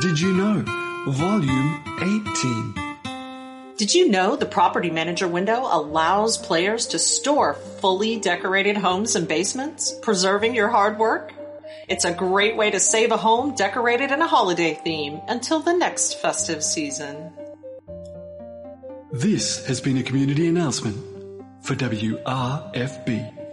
Did you know? Volume 18. Did you know the Property Manager window allows players to store fully decorated homes and basements, preserving your hard work? It's a great way to save a home decorated in a holiday theme until the next festive season. This has been a community announcement for WRFB.